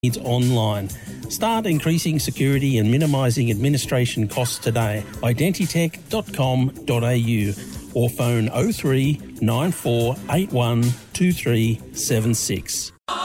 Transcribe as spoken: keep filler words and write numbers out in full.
needs online. Start increasing security and minimising administration costs today. identitech dot com dot a u or phone oh three nine four eight one two three seven six.